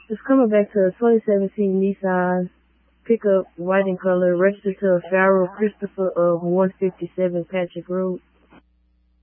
It's coming back to a 2017 Nissan pickup, white in color, registered to Farrell Christopher of 157 Patrick Road.